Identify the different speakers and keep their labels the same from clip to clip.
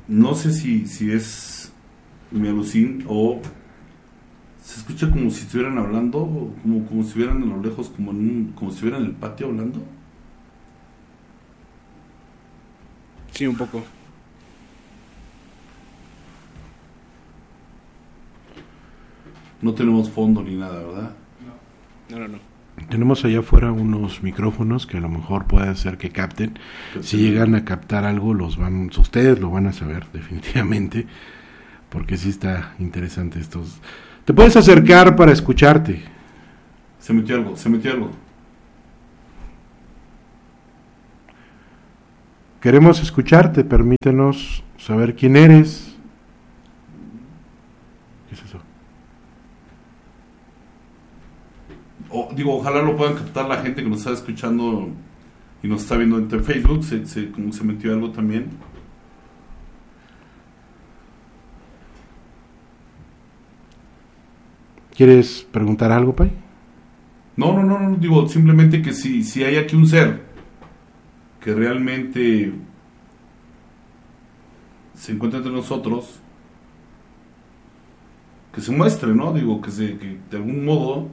Speaker 1: No sé si es mi alucin o se escucha como si estuvieran hablando, como si estuvieran a lo lejos, como si estuvieran en el patio hablando.
Speaker 2: Sí, un poco.
Speaker 1: No tenemos fondo ni nada, ¿verdad?
Speaker 2: No.
Speaker 3: Tenemos allá afuera unos micrófonos que a lo mejor puede ser que capten. Si llegan a captar algo, ustedes lo van a saber definitivamente, porque sí está interesante estos. Te puedes acercar para escucharte.
Speaker 1: Se metió algo.
Speaker 3: Queremos escucharte, permítenos saber quién eres. ¿Qué es eso?
Speaker 1: Ojalá lo puedan captar la gente que nos está escuchando y nos está viendo en Facebook. Como se metió algo también.
Speaker 3: ¿Quieres preguntar algo, Pai?
Speaker 1: No, simplemente que si hay aquí un ser que realmente se encuentra entre nosotros, que se muestre, ¿no? Que de algún modo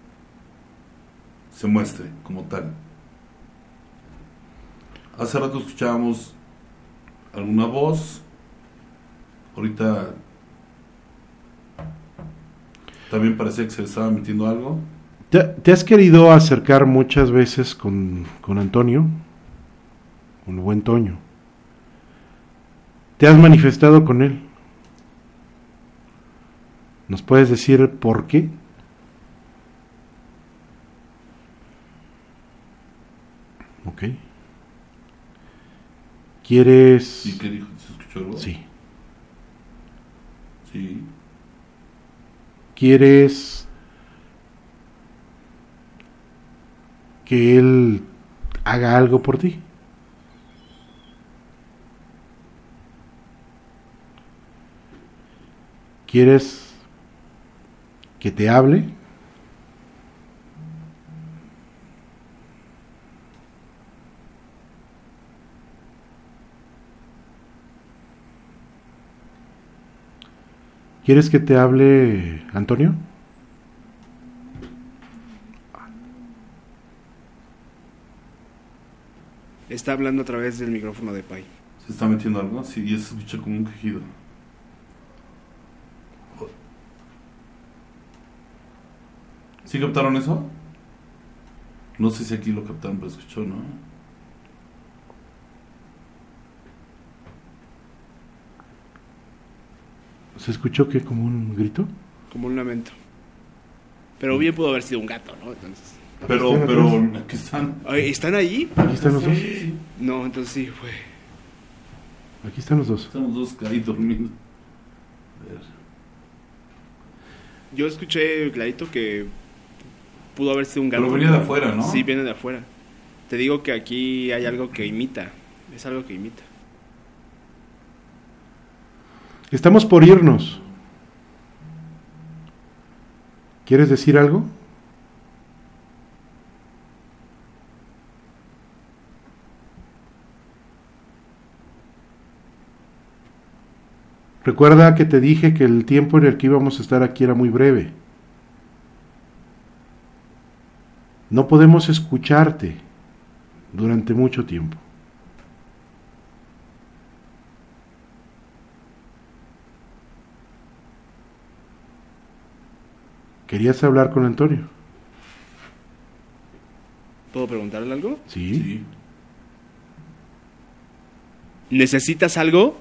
Speaker 1: se muestre como tal. Hace rato escuchábamos alguna voz, ahorita también parecía que se le estaba metiendo algo.
Speaker 3: ¿Te has querido acercar muchas veces con Antonio? Con el buen Toño. ¿Te has manifestado con él? ¿Nos puedes decir por qué? Ok. ¿Quieres...?
Speaker 1: ¿Y qué dijo? ¿Se escuchó algo?
Speaker 3: Sí.
Speaker 1: Sí.
Speaker 3: ¿Quieres que él haga algo por ti? ¿Quieres que te hable? ¿Quieres que te hable Antonio?
Speaker 2: Está hablando a través del micrófono de Pai.
Speaker 1: ¿Se está metiendo algo? Sí, y se escucha como un quejido. ¿Sí captaron eso? No sé si aquí lo captaron, pero escuchó, ¿no?
Speaker 3: ¿Se escuchó que como un grito?
Speaker 2: Como un lamento. Pero bien pudo haber sido un gato, ¿no? Entonces...
Speaker 1: Pero aquí están.
Speaker 2: ¿Están ahí?
Speaker 3: Aquí están los dos.
Speaker 2: No, entonces sí fue.
Speaker 3: Aquí están los dos.
Speaker 1: Estamos dos ahí dormidos. A ver.
Speaker 2: Yo escuché clarito que pudo haber sido un gato.
Speaker 1: Pero venía de afuera, ¿no?
Speaker 2: Sí, viene de afuera. Te digo que aquí hay algo que imita. Es algo que imita.
Speaker 3: Estamos por irnos. ¿Quieres decir algo? Recuerda que te dije que el tiempo en el que íbamos a estar aquí era muy breve. No podemos escucharte durante mucho tiempo. ¿Querías hablar con Antonio?
Speaker 2: ¿Puedo preguntarle algo?
Speaker 3: Sí.
Speaker 2: ¿Necesitas algo?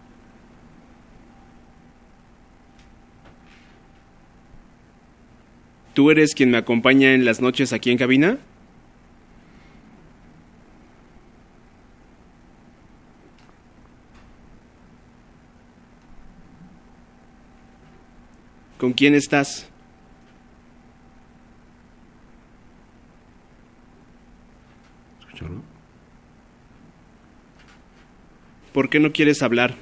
Speaker 2: ¿Tú eres quien me acompaña en las noches aquí en cabina? ¿Con quién estás?
Speaker 3: ¿Escucharon?
Speaker 2: ¿Por qué no quieres hablar?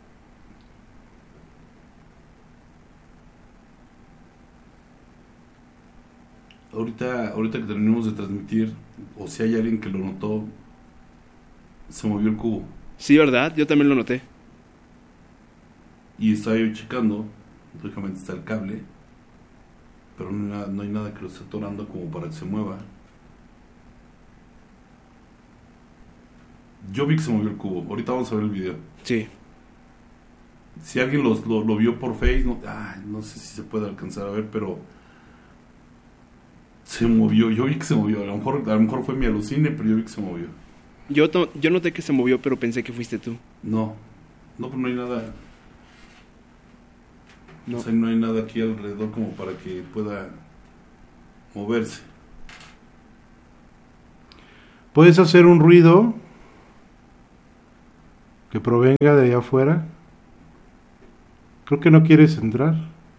Speaker 1: Ahorita que terminemos de transmitir, o si hay alguien que lo notó, se movió el cubo.
Speaker 2: Sí, ¿verdad? Yo también lo noté.
Speaker 1: Y estaba yo checando, lógicamente está el cable, pero no hay nada que lo esté atorando como para que se mueva. Yo vi que se movió el cubo. Ahorita vamos a ver el video.
Speaker 2: Sí.
Speaker 1: Si alguien lo vio por Facebook, no sé si se puede alcanzar a ver, pero se movió. Yo vi que se movió. A lo mejor fue mi alucine, pero yo vi que se movió.
Speaker 2: Yo noté que se movió, pero pensé que fuiste tú.
Speaker 1: No, pues no hay nada.
Speaker 2: No.
Speaker 1: O sea, no hay nada aquí alrededor como para que pueda moverse.
Speaker 3: ¿Puedes hacer un ruido que provenga de allá afuera? Creo que no quieres entrar.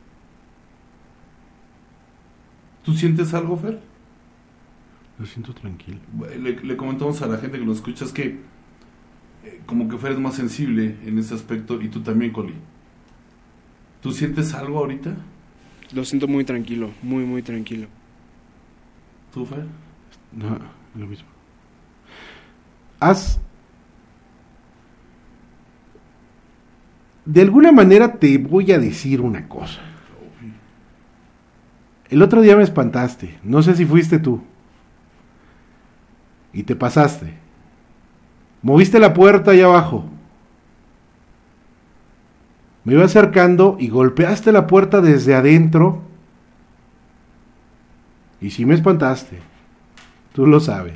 Speaker 1: ¿Tú sientes algo, Fer?
Speaker 3: Lo siento tranquilo.
Speaker 1: Le comentamos a la gente que nos escucha es que como que Fer es más sensible en ese aspecto, y tú también, Coli. ¿Tú sientes algo ahorita?
Speaker 2: Lo siento muy tranquilo, muy, muy tranquilo.
Speaker 1: ¿Tú, Fer?
Speaker 3: No, lo mismo. De alguna manera te voy a decir una cosa. El otro día me espantaste. No sé si fuiste tú. Y te pasaste. Moviste la puerta allá abajo. Me iba acercando y golpeaste la puerta desde adentro. Y sí me espantaste. Tú lo sabes.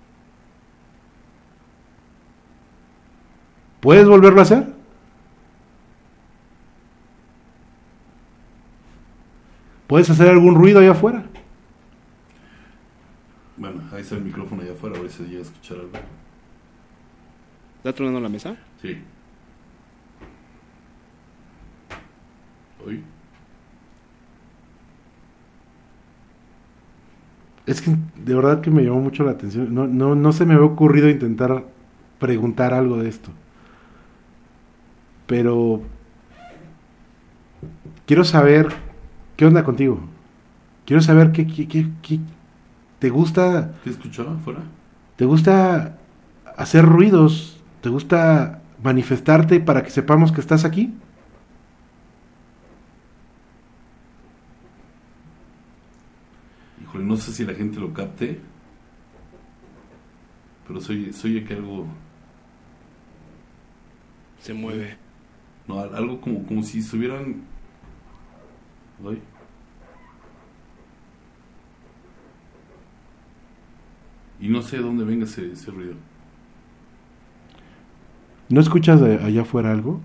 Speaker 3: ¿Puedes volverlo a hacer? ¿Puedes hacer algún ruido allá afuera?
Speaker 1: Bueno, ahí está el micrófono allá afuera, a ver si se llega a escuchar algo.
Speaker 2: ¿Está tronando la mesa?
Speaker 1: Sí. ¿Oí?
Speaker 3: Es que de verdad que me llamó mucho la atención. No se me había ocurrido intentar preguntar algo de esto. Pero quiero saber qué onda contigo. Quiero saber qué te gusta.
Speaker 1: ¿Qué escuchó afuera?
Speaker 3: ¿Te gusta hacer ruidos? ¿Te gusta manifestarte para que sepamos que estás aquí?
Speaker 1: Híjole, no sé si la gente lo capte, pero soy que algo
Speaker 2: Se mueve.
Speaker 1: No, algo como si estuvieran. ¿Oye? Y no sé de dónde venga ese ruido.
Speaker 3: ¿No escuchas de allá afuera algo?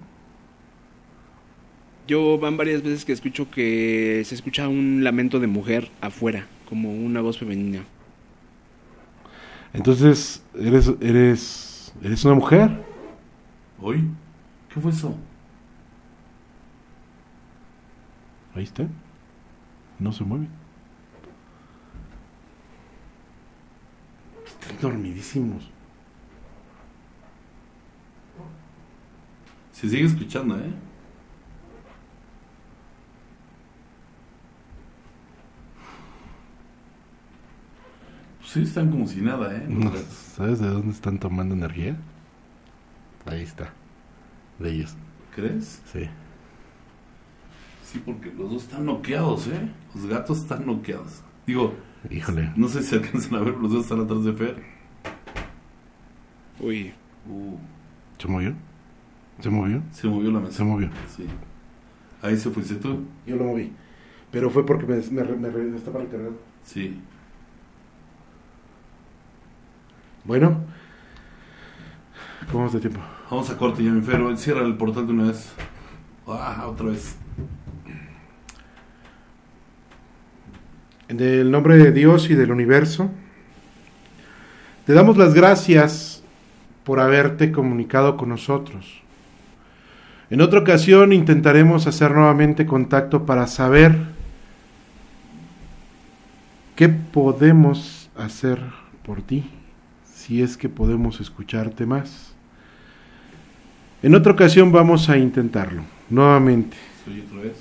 Speaker 2: Yo van varias veces que escucho que se escucha un lamento de mujer afuera, como una voz femenina.
Speaker 3: Entonces, ¿eres una mujer?
Speaker 1: ¿Hoy? ¿Qué fue eso?
Speaker 3: Ahí está. No se mueve. Están dormidísimos.
Speaker 1: Se sigue escuchando, ¿eh? Pues sí, están como si nada, ¿eh?
Speaker 3: No, ¿sabes de dónde están tomando energía? Ahí está. De ellos.
Speaker 1: ¿Crees?
Speaker 3: Sí.
Speaker 1: Sí, porque los dos están noqueados, ¿eh? Los gatos están noqueados. Digo,
Speaker 3: Híjole.
Speaker 1: no sé si alcanzan a ver, los dos están atrás de Fer.
Speaker 2: Uy.
Speaker 3: ¿Se movió? ¿Se movió?
Speaker 1: Se movió la mesa.
Speaker 3: Se movió.
Speaker 1: Sí. Ahí se fuiste tú.
Speaker 3: Yo lo moví. Pero fue porque me estaba recargando.
Speaker 1: Sí.
Speaker 3: Bueno. ¿Cómo vamos de tiempo?
Speaker 1: Vamos a corte ya, mi Fer. Cierra el portal de una vez. Otra vez.
Speaker 3: En el nombre de Dios y del universo, te damos las gracias por haberte comunicado con nosotros. En otra ocasión intentaremos hacer nuevamente contacto para saber qué podemos hacer por ti, si es que podemos escucharte más. En otra ocasión vamos a intentarlo nuevamente.
Speaker 1: Soy otra vez.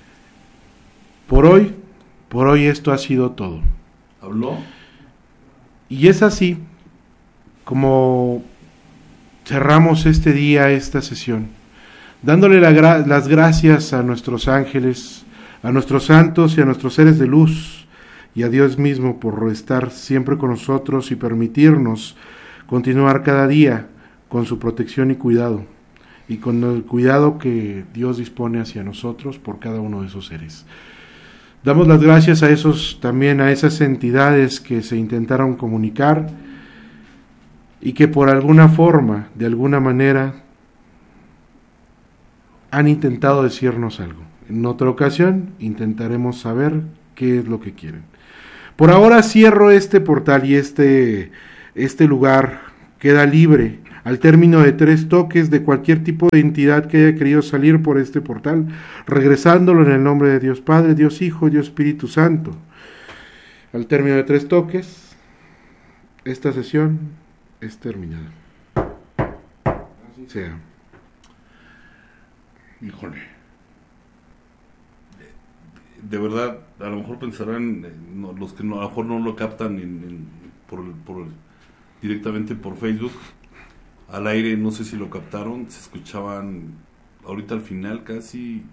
Speaker 3: Por hoy esto ha sido todo.
Speaker 1: ¿Habló?
Speaker 3: Y es así como cerramos este día, esta sesión, dándole las gracias a nuestros ángeles, a nuestros santos y a nuestros seres de luz, y a Dios mismo por estar siempre con nosotros y permitirnos continuar cada día con su protección y cuidado, y con el cuidado que Dios dispone hacia nosotros por cada uno de esos seres. Damos las gracias a esas entidades que se intentaron comunicar y que por alguna forma, de alguna manera, han intentado decirnos algo. En otra ocasión intentaremos saber qué es lo que quieren. Por ahora cierro este portal y este lugar queda libre al término de 3 toques de cualquier tipo de entidad que haya querido salir por este portal, regresándolo en el nombre de Dios Padre, Dios Hijo, Dios Espíritu Santo. Al término de 3 toques, esta sesión es terminada. Así sea.
Speaker 1: Híjole. De verdad, a lo mejor pensarán los que a lo mejor no lo captan directamente por Facebook. Al aire, no sé si lo captaron, se escuchaban ahorita al final casi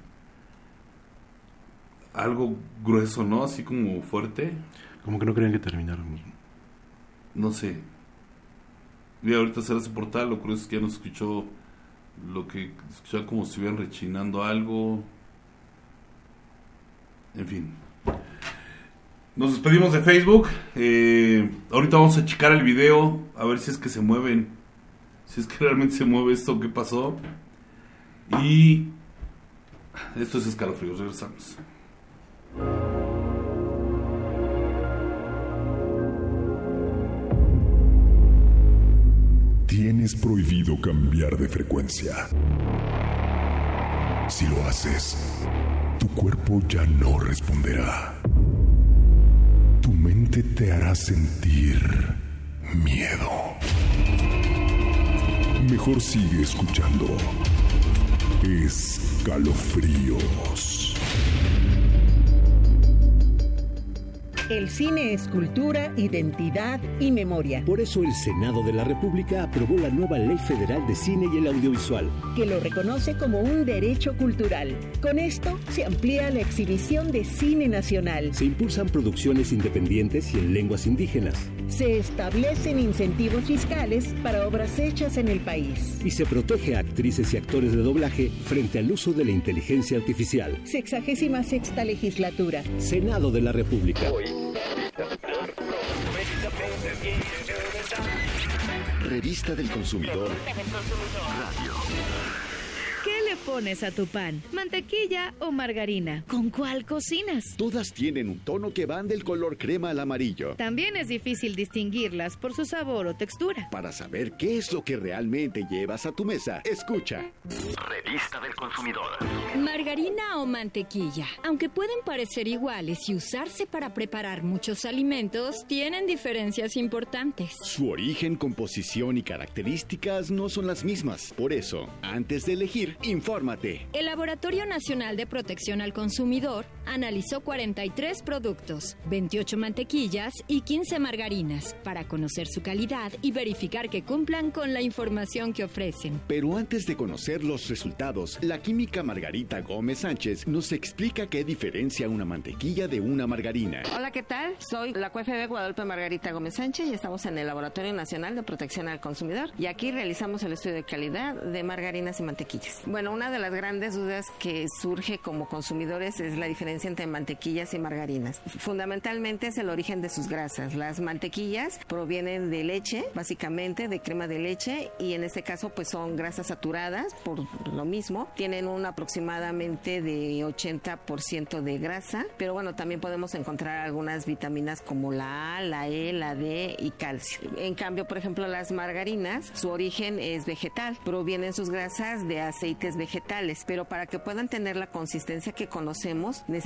Speaker 1: algo grueso, ¿no? Así como fuerte.
Speaker 3: Como que no querían que termináramos.
Speaker 1: No sé. Y ahorita será ese portal, lo curioso es que ya no se escuchó lo que escuchaba, como si estuvieran rechinando algo. En fin. Nos despedimos de Facebook. Ahorita vamos a checar el video, a ver si es que se mueven. Si es que realmente se mueve esto, ¿qué pasó? Y esto es Escalofríos, regresamos.
Speaker 4: Tienes prohibido cambiar de frecuencia. Si lo haces, tu cuerpo ya no responderá. Tu mente te hará sentir miedo. Mejor sigue escuchando Escalofríos.
Speaker 5: El cine es cultura, identidad y memoria.
Speaker 6: Por eso el Senado de la República aprobó la nueva Ley Federal de Cine y el Audiovisual,
Speaker 5: que lo reconoce como un derecho cultural. Con esto se amplía la exhibición de cine nacional.
Speaker 6: Se impulsan producciones independientes y en lenguas indígenas.
Speaker 5: Se establecen incentivos fiscales para obras hechas en el país.
Speaker 6: Y se protege a actrices y actores de doblaje frente al uso de la inteligencia artificial.
Speaker 5: 66ª legislatura.
Speaker 6: Senado de la República.
Speaker 7: Revista del Consumidor. Radio.
Speaker 8: ¿Qué le pones a tu pan? ¿Mantequilla o margarina? ¿Con cuál cocinas?
Speaker 7: Todas tienen un tono que van del color crema al amarillo.
Speaker 8: También es difícil distinguirlas por su sabor o textura.
Speaker 7: Para saber qué es lo que realmente llevas a tu mesa, escucha.
Speaker 9: Revista del Consumidor.
Speaker 10: Margarina o mantequilla, aunque pueden parecer iguales y usarse para preparar muchos alimentos, tienen diferencias importantes.
Speaker 7: Su origen, composición y características no son las mismas. Por eso, antes de elegir, infórmate.
Speaker 10: El Laboratorio Nacional de Protección al Consumidor analizó 43 productos, 28 mantequillas y 15 margarinas para conocer su calidad y verificar que cumplan con la información que ofrecen.
Speaker 7: Pero antes de conocer los resultados, la química Margarita Gómez Sánchez nos explica qué diferencia una mantequilla de una margarina.
Speaker 11: Hola, ¿qué tal? Soy la QFB Guadalupe Margarita Gómez Sánchez y estamos en el Laboratorio Nacional de Protección al Consumidor y aquí realizamos el estudio de calidad de margarinas y mantequillas. Bueno, una de las grandes dudas que surge como consumidores es la diferencia entre mantequillas y margarinas. Fundamentalmente es el origen de sus grasas. Las mantequillas provienen de leche, básicamente de crema de leche, y en este caso pues son grasas saturadas, por lo mismo. Tienen un aproximadamente de 80% de grasa, pero bueno, también podemos encontrar algunas vitaminas como la A, la E, la D y calcio. En cambio, por ejemplo, las margarinas, su origen es vegetal. Provienen sus grasas de aceites vegetales, pero para que puedan tener la consistencia que conocemos, necesitamos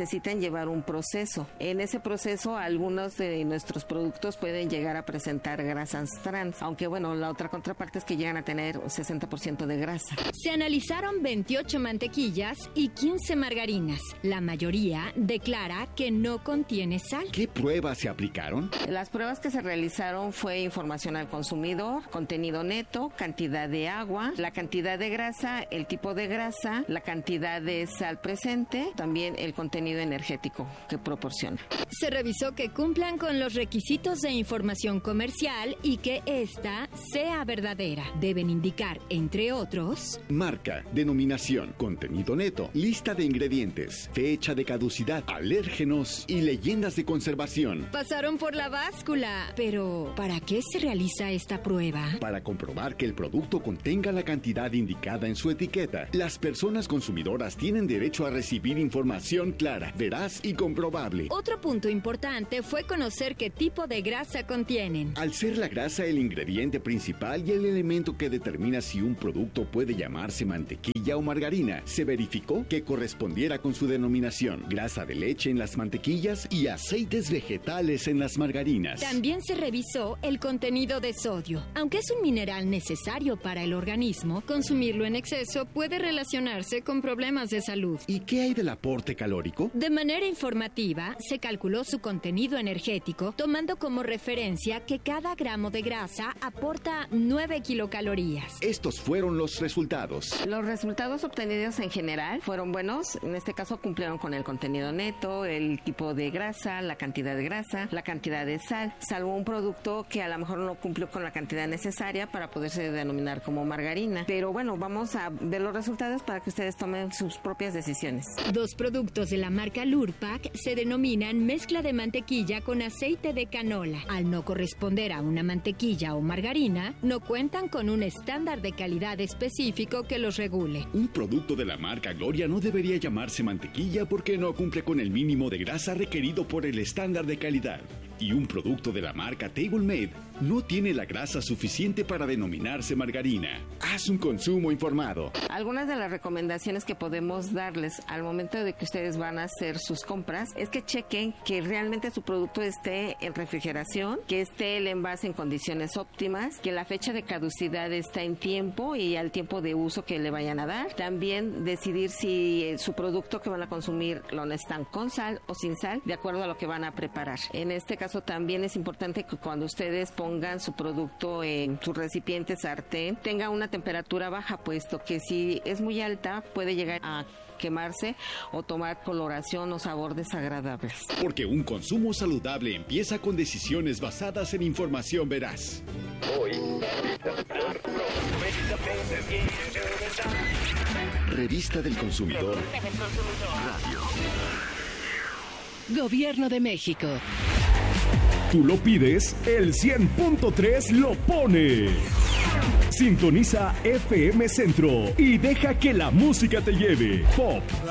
Speaker 11: necesitan llevar un proceso. En ese proceso, algunos de nuestros productos pueden llegar a presentar grasas trans, aunque bueno, la otra contraparte es que llegan a tener un 60% de grasa.
Speaker 10: Se analizaron 28 mantequillas y 15 margarinas. La mayoría declara que no contiene sal.
Speaker 7: ¿Qué pruebas se aplicaron?
Speaker 11: Las pruebas que se realizaron fue información al consumidor, contenido neto, cantidad de agua, la cantidad de grasa, el tipo de grasa, la cantidad de sal presente, también el contenido energético que proporciona.
Speaker 10: Se revisó que cumplan con los requisitos de información comercial y que ésta sea verdadera. Deben indicar, entre otros,
Speaker 7: marca, denominación, contenido neto, lista de ingredientes, fecha de caducidad, alérgenos y leyendas de conservación.
Speaker 10: Pasaron por la báscula. Pero, ¿para qué se realiza esta prueba?
Speaker 7: Para comprobar que el producto contenga la cantidad indicada en su etiqueta. Las personas consumidoras tienen derecho a recibir información clara, veraz y comprobable.
Speaker 10: Otro punto importante fue conocer qué tipo de grasa contienen.
Speaker 7: Al ser la grasa el ingrediente principal y el elemento que determina si un producto puede llamarse mantequilla o margarina, se verificó que correspondiera con su denominación: grasa de leche en las mantequillas y aceites vegetales en las margarinas.
Speaker 10: También se revisó el contenido de sodio. Aunque es un mineral necesario para el organismo, consumirlo en exceso puede relacionarse con problemas de salud.
Speaker 7: ¿Y qué hay del aporte calórico?
Speaker 10: De manera informativa, se calculó su contenido energético, tomando como referencia que cada gramo de grasa aporta 9 kilocalorías.
Speaker 7: Estos fueron los resultados.
Speaker 11: Los resultados obtenidos en general fueron buenos. En este caso cumplieron con el contenido neto, el tipo de grasa, la cantidad de grasa, la cantidad de sal, salvo un producto que a lo mejor no cumplió con la cantidad necesaria para poderse denominar como margarina. Pero bueno, vamos a ver los resultados para que ustedes tomen sus propias decisiones.
Speaker 10: 2 productos de la marca Lurpak se denominan mezcla de mantequilla con aceite de canola. Al no corresponder a una mantequilla o margarina, no cuentan con un estándar de calidad específico que los regule.
Speaker 7: Un producto de la marca Gloria no debería llamarse mantequilla porque no cumple con el mínimo de grasa requerido por el estándar de calidad. Y un producto de la marca Table Made no tiene la grasa suficiente para denominarse margarina. Haz un consumo informado.
Speaker 11: Algunas de las recomendaciones que podemos darles al momento de que ustedes van a hacer sus compras es que chequen que realmente su producto esté en refrigeración, que esté el envase en condiciones óptimas, que la fecha de caducidad está en tiempo y al tiempo de uso que le vayan a dar. También decidir si su producto que van a consumir lo necesitan con sal o sin sal, de acuerdo a lo que van a preparar. En este caso también es importante que cuando ustedes pongan su producto en su recipiente sartén tenga una temperatura baja, puesto que si es muy alta puede llegar a quemarse o tomar coloración o sabor desagradables.
Speaker 7: Porque un consumo saludable empieza con decisiones basadas en información veraz. Hoy, Revista del Consumidor. Radio.
Speaker 12: Gobierno de México.
Speaker 13: Tú lo pides, el 100.3 lo pone. Sintoniza FM Centro y deja que la música te lleve. Pop,